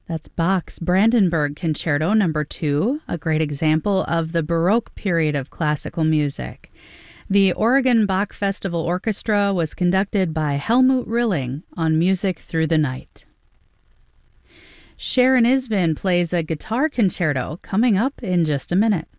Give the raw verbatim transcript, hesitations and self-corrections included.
That's Bach's Brandenburg Concerto number two, a great example of the Baroque period of classical music. The Oregon Bach Festival Orchestra was conducted by Helmut Rilling on Music Through the Night. Sharon Isbin plays a guitar concerto coming up in just a minute.